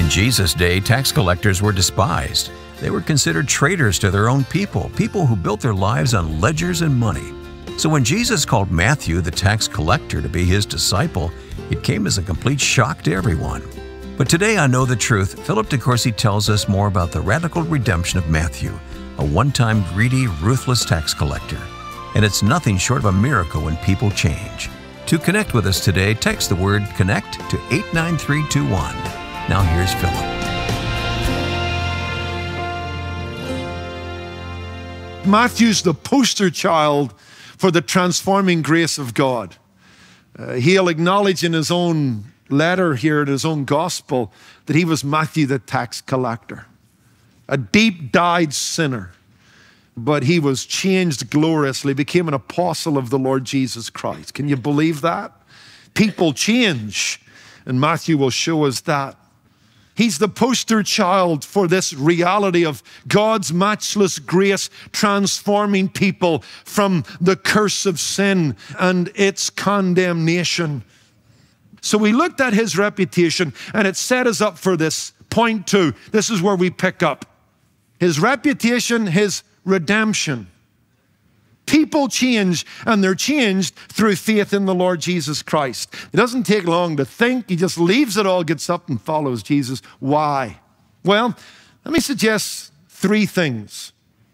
In Jesus' day, tax collectors were despised. They were considered traitors to their own people who built their lives on ledgers and money. So when Jesus called Matthew, the tax collector, to be his disciple, it came as a complete shock to everyone. But today on Know the Truth, Philip DeCourcy tells us more about the radical redemption of Matthew, a one-time greedy, ruthless tax collector. And it's nothing short of a miracle when people change. To connect with us today, text the word CONNECT to 89321. Now here's Philip. Matthew's the poster child for the transforming grace of God. He'll acknowledge in his own letter here, in his own gospel, that he was Matthew the tax collector, a deep-dyed sinner. But he was changed gloriously, became an apostle of the Lord Jesus Christ. Can you believe that? People change, and Matthew will show us that. He's the poster child for this reality of God's matchless grace transforming people from the curse of sin and its condemnation. So we looked at his reputation, and it set us up for this point two. This is where we pick up. His reputation, his redemption. People change, and they're changed through faith in the Lord Jesus Christ. It doesn't take long to think. He just leaves it all, gets up and follows Jesus. Why? Well, let me suggest three things.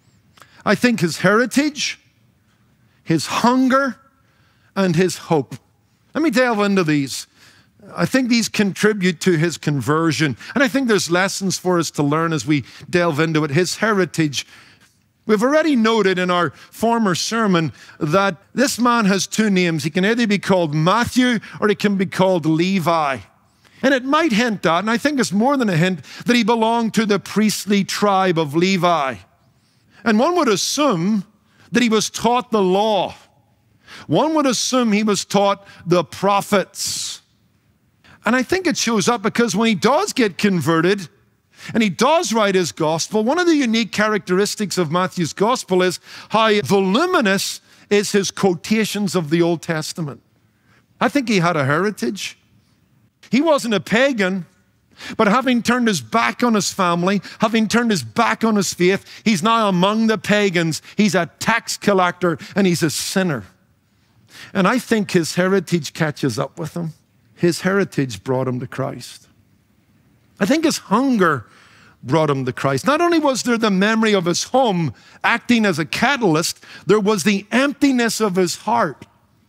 I think his heritage, his hunger, and his hope. Let me delve into these. I think these contribute to his conversion, and I think there's lessons for us to learn as we delve into it. His heritage. We've already noted in our former sermon that this man has two names. He can either be called Matthew or he can be called Levi. And it might hint at, and I think it's more than a hint, that he belonged to the priestly tribe of Levi. And one would assume that he was taught the law. One would assume he was taught the prophets. And I think it shows up because when he does get converted, and he does write his gospel, one of the unique characteristics of Matthew's gospel is how voluminous is his quotations of the Old Testament. I think he had a heritage. He wasn't a pagan, but having turned his back on his family, having turned his back on his faith, he's now among the pagans. He's a tax collector and he's a sinner. And I think his heritage catches up with him. His heritage brought him to Christ. I think his hunger brought him to Christ. Not only was there the memory of his home acting as a catalyst, there was the emptiness of his heart.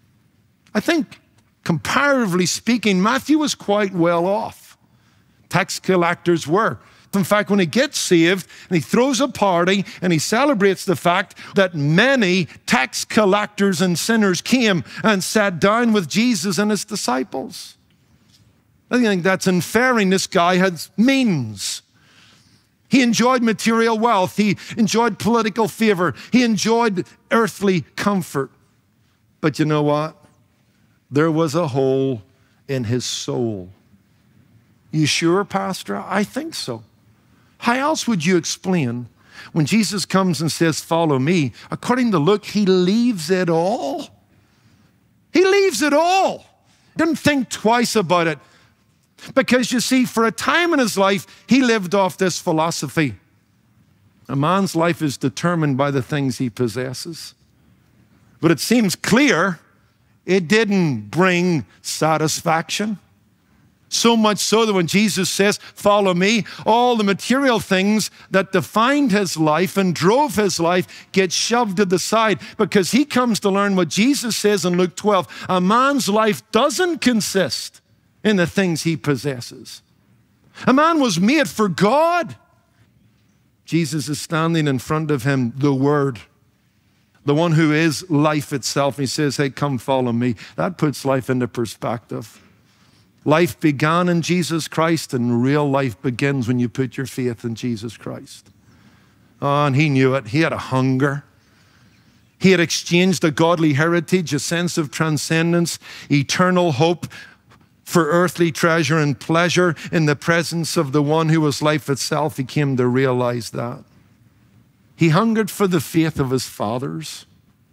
I think, comparatively speaking, Matthew was quite well off. Tax collectors were. In fact, when he gets saved and he throws a party and he celebrates the fact that many tax collectors and sinners came and sat down with Jesus and his disciples. I think that's inferring this guy had means. He enjoyed material wealth. He enjoyed political favor. He enjoyed earthly comfort. But you know what? There was a hole in his soul. You sure, Pastor? I think so. How else would you explain when Jesus comes and says, "Follow me"? According to Luke, he leaves it all. He leaves it all. Didn't think twice about it. Because you see, for a time in his life, he lived off this philosophy. A man's life is determined by the things he possesses. But it seems clear it didn't bring satisfaction. So much so that when Jesus says, "Follow me," all the material things that defined his life and drove his life get shoved to the side, because he comes to learn what Jesus says in Luke 12. A man's life doesn't consist in the things he possesses. A man was made for God. Jesus is standing in front of him, the Word, the one who is life itself. He says, "Hey, come follow me." That puts life into perspective. Life began in Jesus Christ, and real life begins when you put your faith in Jesus Christ. Oh, and he knew it. He had a hunger. He had exchanged a godly heritage, a sense of transcendence, eternal hope, for earthly treasure and pleasure in the presence of the one who was life itself. He came to realize that. He hungered for the faith of his fathers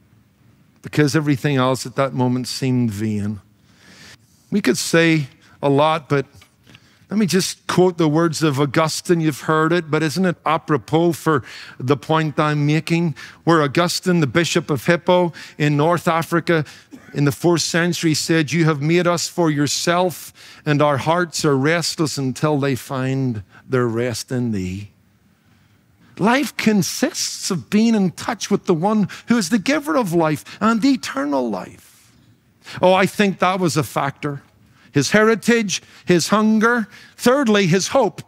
because everything else at that moment seemed vain. We could say a lot, but Let me just quote the words of Augustine. You've heard it, but isn't it apropos for the point I'm making? Where Augustine, the Bishop of Hippo in North Africa in the 4th century said, "You have made us for yourself, and our hearts are restless until they find their rest in thee." Life consists of being in touch with the one who is the giver of life and eternal life. Oh, I think that was a factor. His heritage, his hunger. Thirdly, his hope.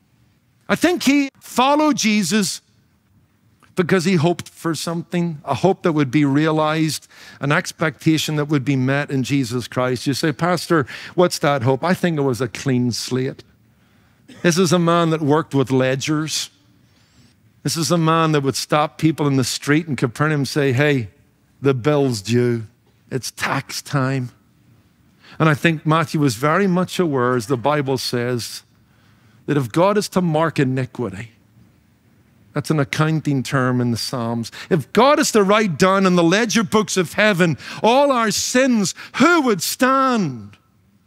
I think he followed Jesus because he hoped for something, a hope that would be realized, an expectation that would be met in Jesus Christ. You say, "Pastor, what's that hope?" I think it was a clean slate. This is a man that worked with ledgers. This is a man that would stop people in the street in Capernaum and say, "Hey, the bill's due. It's tax time." And I think Matthew was very much aware, as the Bible says, that if God is to mark iniquity, that's an accounting term in the Psalms. If God is to write down in the ledger books of heaven all our sins, who would stand?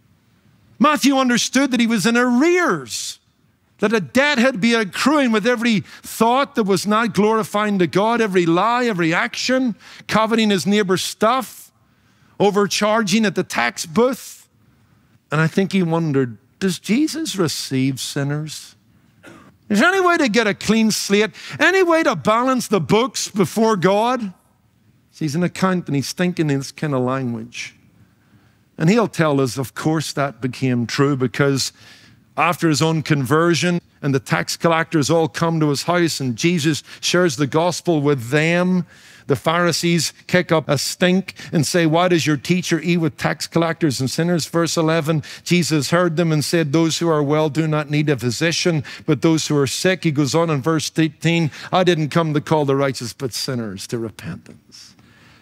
Matthew understood that he was in arrears, that a debt had been accruing with every thought that was not glorifying to God, every lie, every action, coveting his neighbor's stuff, overcharging at the tax booth. And I think he wondered, does Jesus receive sinners? Is there any way to get a clean slate? Any way to balance the books before God? He's an accountant, he's thinking in this kind of language. And he'll tell us, of course, that became true, because after his own conversion and the tax collectors all come to his house and Jesus shares the gospel with them, the Pharisees kick up a stink and say, "Why does your teacher eat with tax collectors and sinners?" Verse 11, Jesus heard them and said, "Those who are well do not need a physician, but those who are sick." He goes on in verse 18, "I didn't come to call the righteous, but sinners to repentance."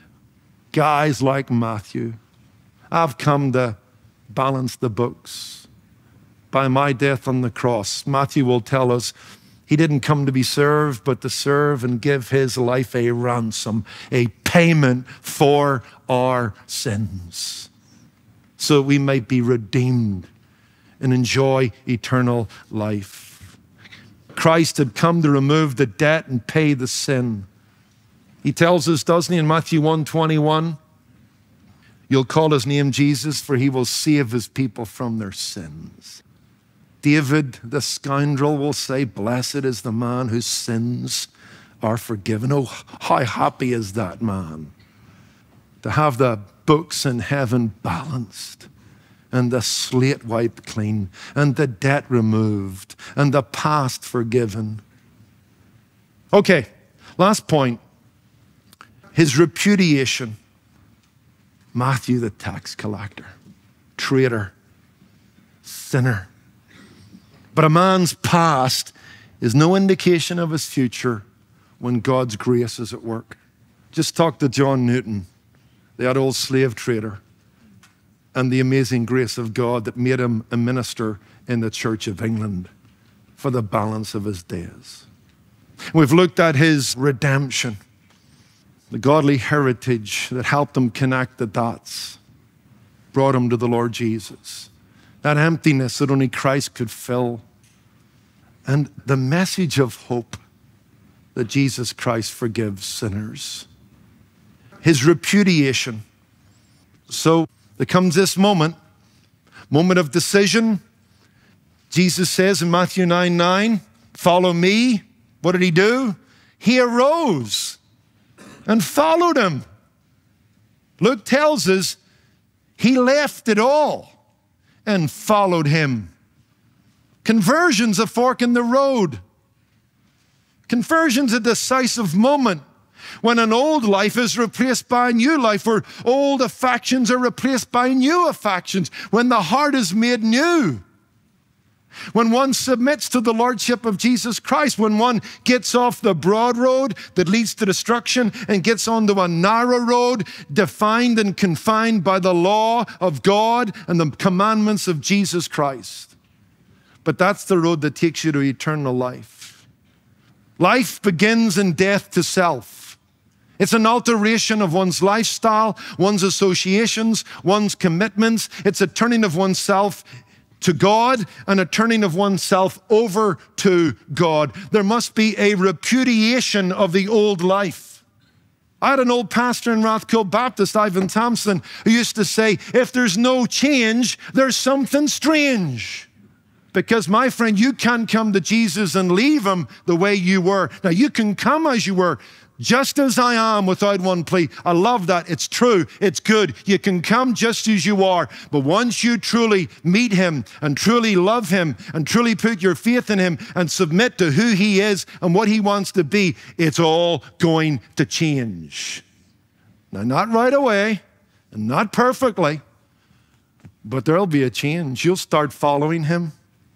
Guys like Matthew, I've come to balance the books. By my death on the cross, Matthew will tell us, he didn't come to be served, but to serve and give his life a ransom, a payment for our sins, so that we might be redeemed and enjoy eternal life. Christ had come to remove the debt and pay the sin. He tells us, doesn't he, in Matthew 1:21, "You'll call his name Jesus, for he will save his people from their sins." David, the scoundrel, will say, "Blessed is the man whose sins are forgiven." Oh, how happy is that man to have the books in heaven balanced and the slate wiped clean and the debt removed and the past forgiven. Okay, last point, his repudiation. Matthew, the tax collector, traitor, sinner. But a man's past is no indication of his future when God's grace is at work. Just talk to John Newton, that old slave trader, and the amazing grace of God that made him a minister in the Church of England for the balance of his days. We've looked at his redemption, the godly heritage that helped him connect the dots, brought him to the Lord Jesus. That emptiness that only Christ could fill. And the message of hope that Jesus Christ forgives sinners. His repudiation. So there comes this moment of decision. Jesus says in Matthew 9:9, "Follow me." What did he do? He arose and followed him. Luke tells us he left it all and followed him. Conversion's a fork in the road. Conversion's a decisive moment when an old life is replaced by a new life, or old affections are replaced by new affections, when the heart is made new. When one submits to the lordship of Jesus Christ, when one gets off the broad road that leads to destruction and gets onto a narrow road defined and confined by the law of God and the commandments of Jesus Christ. But that's the road that takes you to eternal life. Life begins in death to self. It's an alteration of one's lifestyle, one's associations, one's commitments. It's a turning of oneself to God and a turning of oneself over to God. There must be a repudiation of the old life. I had an old pastor in Rathkill Baptist, Ivan Thompson, who used to say, if there's no change, there's something strange. Because, my friend, you can't come to Jesus and leave him the way you were. Now, you can come as you were, just as I am, without one plea. I love that. It's true. It's good. You can come just as you are. But once you truly meet him and truly love him and truly put your faith in him and submit to who he is and what he wants to be, it's all going to change. Now, not right away and not perfectly, but there'll be a change. You'll start following him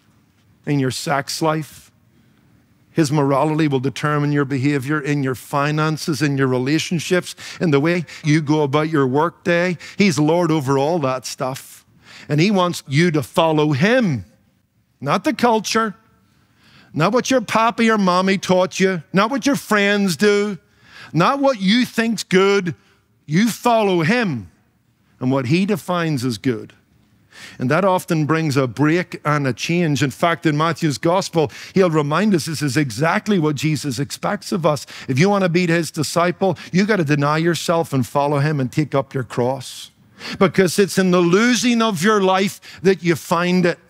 in your sex life. His morality will determine your behavior in your finances, in your relationships, in the way you go about your work day. He's Lord over all that stuff. And he wants you to follow him, not the culture, not what your papi or mommy taught you, not what your friends do, not what you think's good. You follow him and what he defines as good. And that often brings a break and a change. In fact, in Matthew's gospel, he'll remind us this is exactly what Jesus expects of us. If you want to be his disciple, you got to deny yourself and follow him and take up your cross. Because it's in the losing of your life that you find it.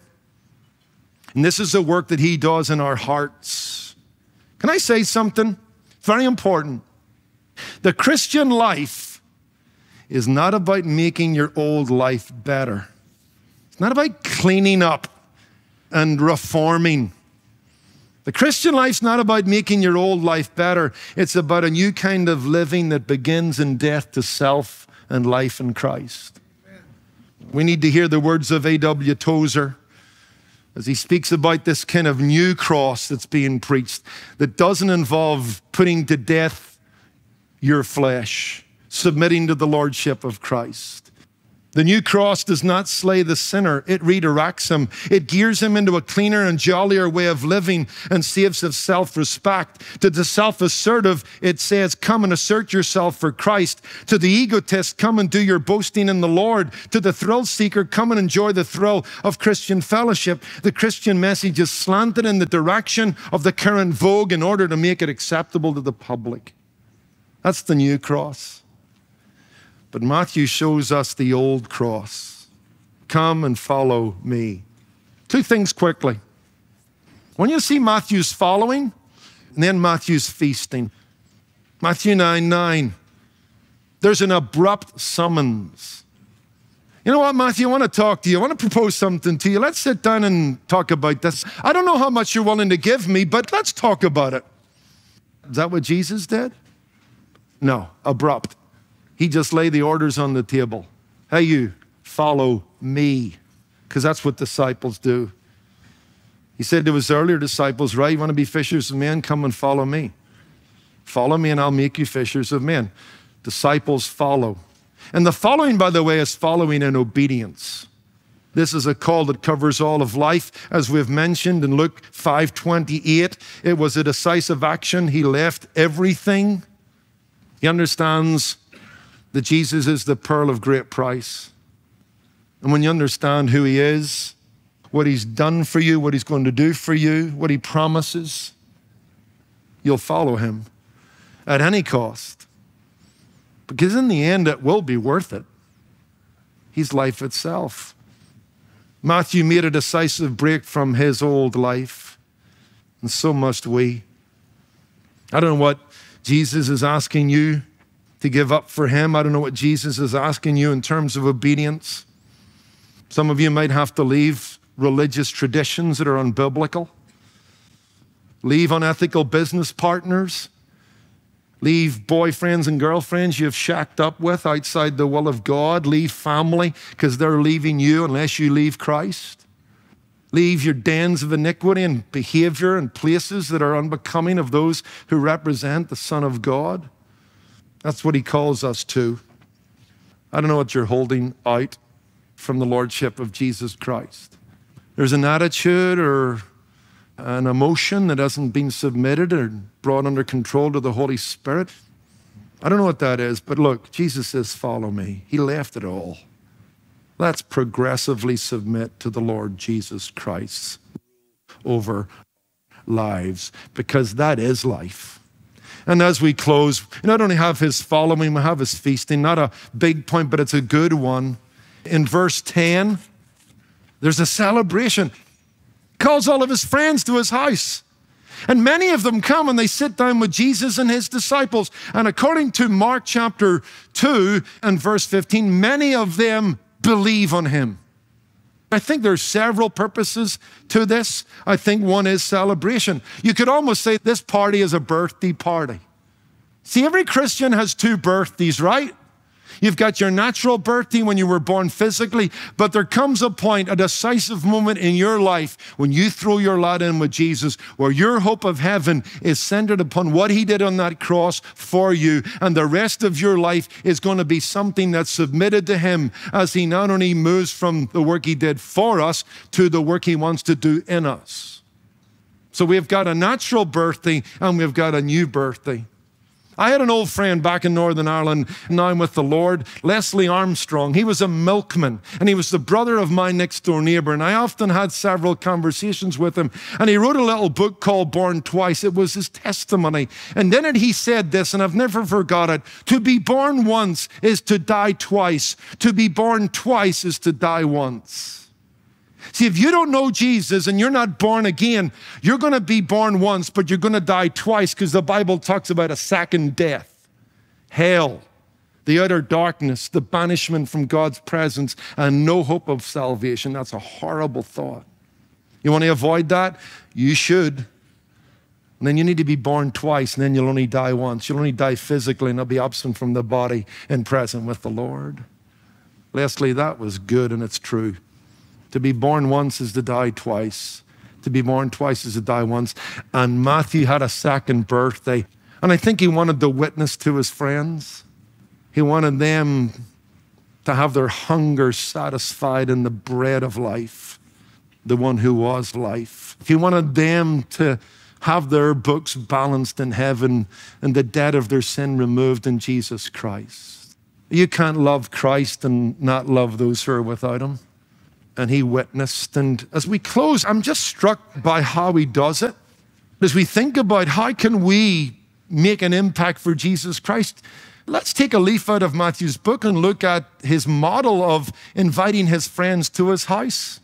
And this is the work that he does in our hearts. Can I say something? It's very important. The Christian life is not about making your old life better. It's not about cleaning up and reforming. The Christian life's not about making your old life better. It's about a new kind of living that begins in death to self and life in Christ. Amen. We need to hear the words of A.W. Tozer as he speaks about this kind of new cross that's being preached that doesn't involve putting to death your flesh, submitting to the lordship of Christ. The new cross does not slay the sinner. It redirects him. It gears him into a cleaner and jollier way of living and saves of self-respect. To the self-assertive, it says, come and assert yourself for Christ. To the egotist, come and do your boasting in the Lord. To the thrill seeker, come and enjoy the thrill of Christian fellowship. The Christian message is slanted in the direction of the current vogue in order to make it acceptable to the public. That's the new cross. But Matthew shows us the old cross. Come and follow me. Two things quickly. When you see Matthew's following, and then Matthew's feasting. Matthew 9:9. There's an abrupt summons. You know what, Matthew, I want to talk to you. I want to propose something to you. Let's sit down and talk about this. I don't know how much you're willing to give me, but let's talk about it. Is that what Jesus did? No, abrupt. He just laid the orders on the table. Hey, you, follow me. Because that's what disciples do. He said to his earlier disciples, right, you want to be fishers of men? Come and follow me. Follow me and I'll make you fishers of men. Disciples follow. And the following, by the way, is following in obedience. This is a call that covers all of life. As we've mentioned in Luke 5:28, it was a decisive action. He left everything. He understands that Jesus is the pearl of great price. And when you understand who he is, what he's done for you, what he's going to do for you, what he promises, you'll follow him at any cost. Because in the end, it will be worth it. He's life itself. Matthew made a decisive break from his old life, and so must we. I don't know what Jesus is asking you to give up for him. I don't know what Jesus is asking you in terms of obedience. Some of you might have to leave religious traditions that are unbiblical. Leave unethical business partners. Leave boyfriends and girlfriends you've shacked up with outside the will of God. Leave family because they're leaving you unless you leave Christ. Leave your dens of iniquity and behavior and places that are unbecoming of those who represent the Son of God. That's what he calls us to. I don't know what you're holding out from the lordship of Jesus Christ. There's an attitude or an emotion that hasn't been submitted or brought under control to the Holy Spirit. I don't know what that is, but look, Jesus says, follow me. He left it all. Let's progressively submit to the Lord Jesus Christ over lives, because that is life. And as we close, we not only have his following, we have his feasting. Not a big point, but it's a good one. In verse 10, there's a celebration. He calls all of his friends to his house. And many of them come and they sit down with Jesus and his disciples. And according to Mark chapter 2 and verse 15, many of them believe on him. I think there's several purposes to this. I think one is celebration. You could almost say this party is a birthday party. See, every Christian has two birthdays, right? You've got your natural birthday when you were born physically, but there comes a point, a decisive moment in your life when you throw your lot in with Jesus, where your hope of heaven is centered upon what he did on that cross for you, and the rest of your life is going to be something that's submitted to him as he not only moves from the work he did for us to the work he wants to do in us. So we've got a natural birthday and we've got a new birthday. I had an old friend back in Northern Ireland, now I'm with the Lord, Leslie Armstrong. He was a milkman, and he was the brother of my next door neighbor, and I often had several conversations with him, and he wrote a little book called Born Twice. It was his testimony. And in it he said this, and I've never forgot it: to be born once is to die twice. To be born twice is to die once. See, if you don't know Jesus and you're not born again, you're going to be born once, but you're going to die twice, because the Bible talks about a second death, hell, the utter darkness, the banishment from God's presence, and no hope of salvation. That's a horrible thought. You want to avoid that? You should. And then you need to be born twice, and then you'll only die once. You'll only die physically, and you'll be absent from the body and present with the Lord. Leslie, that was good, and it's true. To be born once is to die twice. To be born twice is to die once. And Matthew had a second birthday. And I think he wanted to witness to his friends. He wanted them to have their hunger satisfied in the bread of life, the one who was life. He wanted them to have their books balanced in heaven and the debt of their sin removed in Jesus Christ. You can't love Christ and not love those who are without him. And he witnessed. And as we close, I'm just struck by how he does it. As we think about how can we make an impact for Jesus Christ, let's take a leaf out of Matthew's book and look at his model of inviting his friends to his house.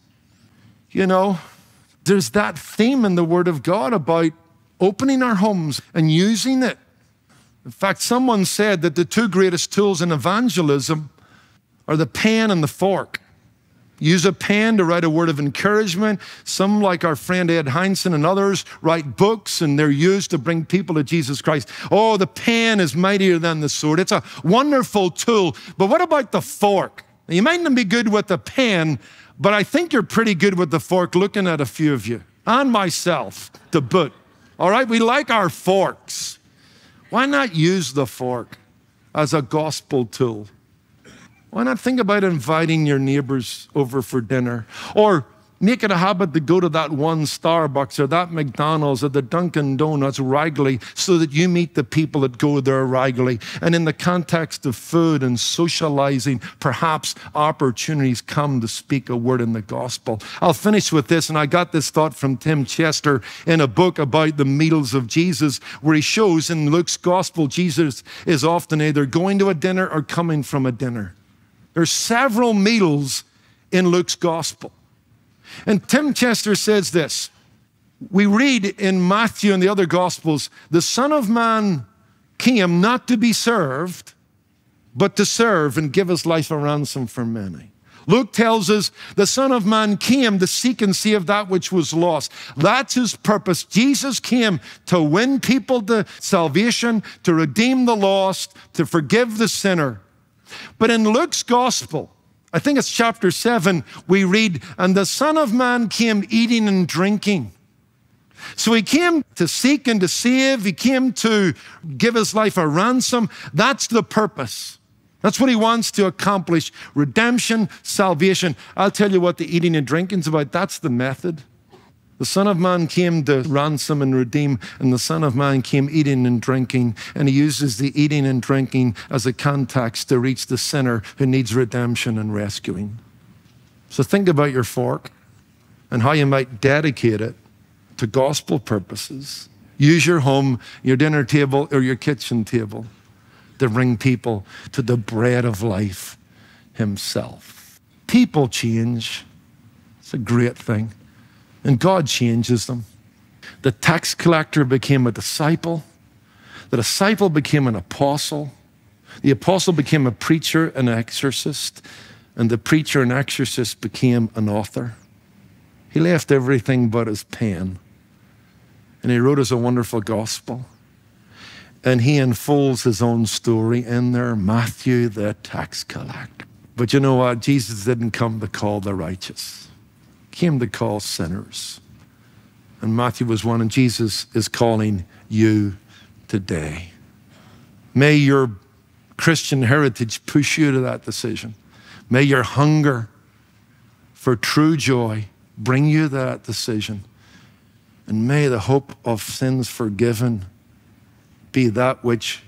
You know, there's that theme in the Word of God about opening our homes and using it. In fact, someone said that the two greatest tools in evangelism are the pen and the fork. Use a pen to write a word of encouragement. Some, like our friend Ed Heinzen and others, write books, and they're used to bring people to Jesus Christ. Oh, the pen is mightier than the sword. It's a wonderful tool. But what about the fork? Now, you might not be good with the pen, but I think you're pretty good with the fork, looking at a few of you, and myself to boot. All right, we like our forks. Why not use the fork as a gospel tool? Why not think about inviting your neighbors over for dinner? Or make it a habit to go to that one Starbucks or that McDonald's or the Dunkin' Donuts regularly, so that you meet the people that go there regularly. And in the context of food and socializing, perhaps opportunities come to speak a word in the gospel. I'll finish with this, and I got this thought from Tim Chester in a book about the meals of Jesus, where he shows in Luke's gospel, Jesus is often either going to a dinner or coming from a dinner. There's several meals in Luke's gospel. And Tim Chester says this: we read in Matthew and the other gospels, the Son of Man came not to be served, but to serve and give his life a ransom for many. Luke tells us the Son of Man came to seek and save that which was lost. That's his purpose. Jesus came to win people to salvation, to redeem the lost, to forgive the sinner. But in Luke's gospel, I think it's chapter 7, we read, and the Son of Man came eating and drinking. So he came to seek and to save. He came to give his life a ransom. That's the purpose. That's what he wants to accomplish: redemption, salvation. I'll tell you what the eating and drinking's about. That's the method. The Son of Man came to ransom and redeem, and the Son of Man came eating and drinking, and he uses the eating and drinking as a context to reach the sinner who needs redemption and rescuing. So think about your fork and how you might dedicate it to gospel purposes. Use your home, your dinner table, or your kitchen table to bring people to the bread of life himself. People change. It's a great thing. And God changes them. The tax collector became a disciple. The disciple became an apostle. The apostle became a preacher and exorcist. And the preacher and exorcist became an author. He left everything but his pen. And he wrote us a wonderful gospel. And he unfolds his own story in there, Matthew the tax collector. But you know what? Jesus didn't come to call the righteous. He came to call sinners. And Matthew was one, and Jesus is calling you today. May your Christian heritage push you to that decision. May your hunger for true joy bring you to that decision. And may the hope of sins forgiven be that which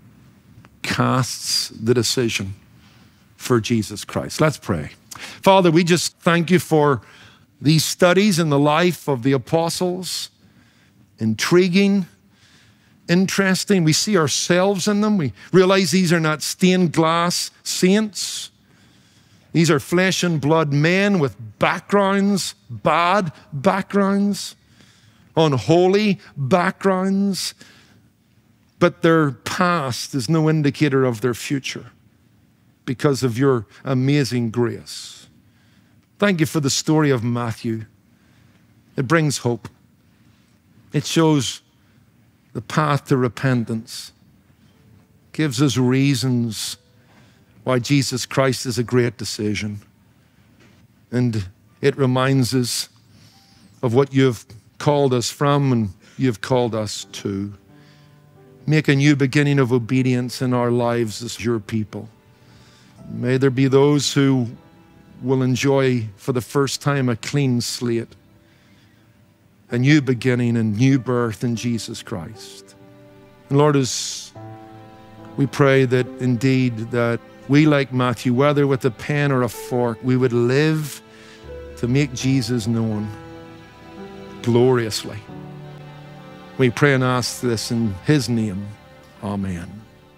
casts the decision for Jesus Christ. Let's pray. Father, we just thank you for these studies in the life of the apostles. Intriguing, interesting. We see ourselves in them. We realize these are not stained glass saints. These are flesh and blood men with backgrounds, bad backgrounds, unholy backgrounds. But their past is no indicator of their future because of your amazing grace. Thank you for the story of Matthew. It brings hope. It shows the path to repentance. Gives us reasons why Jesus Christ is a great decision. And it reminds us of what you've called us from and you've called us to. Make a new beginning of obedience in our lives as your people. May there be those who will enjoy for the first time a clean slate, a new beginning and new birth in Jesus Christ. And Lord, as we pray that indeed that we, like Matthew, whether with a pen or a fork, we would live to make Jesus known gloriously. We pray and ask this in his name. Amen.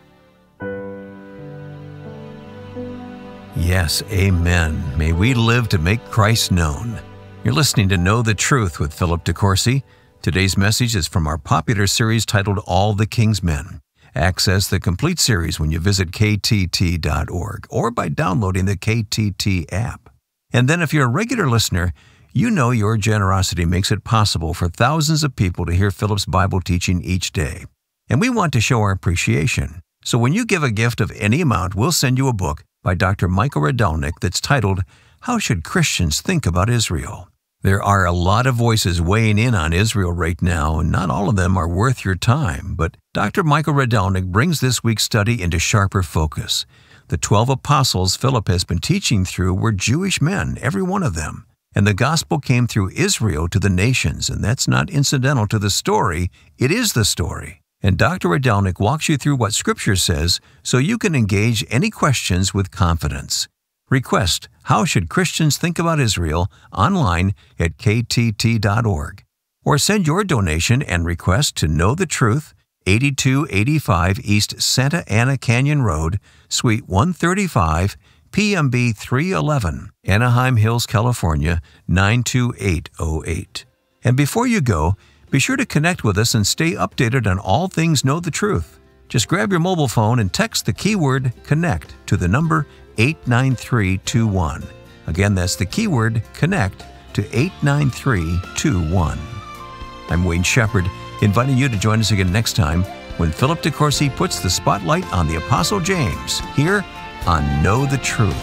Yes, amen. May we live to make Christ known. You're listening to Know the Truth with Philip DeCourcy. Today's message is from our popular series titled All the King's Men. Access the complete series when you visit ktt.org or by downloading the KTT app. And then if you're a regular listener, you know your generosity makes it possible for thousands of people to hear Philip's Bible teaching each day. And we want to show our appreciation. So when you give a gift of any amount, we'll send you a book by Dr. Michael Radalnik that's titled, How Should Christians Think About Israel? There are a lot of voices weighing in on Israel right now, and not all of them are worth your time. But Dr. Michael Radalnik brings this week's study into sharper focus. The 12 apostles Philip has been teaching through were Jewish men, every one of them. And the gospel came through Israel to the nations, and that's not incidental to the story. It is the story. And Dr. Radalnik walks you through what Scripture says so you can engage any questions with confidence. Request How Should Christians Think About Israel online at ktt.org. Or send your donation and request to Know the Truth, 8285 East Santa Ana Canyon Road, Suite 135, PMB 311, Anaheim Hills, California, 92808. And before you go, be sure to connect with us and stay updated on all things Know the Truth. Just grab your mobile phone and text the keyword CONNECT to the number 89321. Again, that's the keyword CONNECT to 89321. I'm Wayne Shepherd, inviting you to join us again next time when Philip DeCourcy puts the spotlight on the Apostle James here on Know the Truth.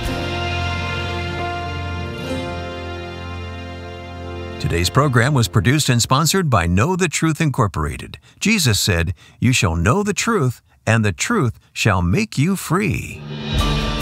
Today's program was produced and sponsored by Know the Truth Incorporated. Jesus said, "You shall know the truth, and the truth shall make you free."